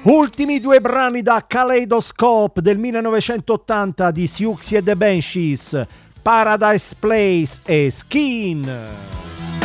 Ultimi due brani da Kaleidoscope del 1980 di Siouxsie and the Banshees, Paradise Place e Skin.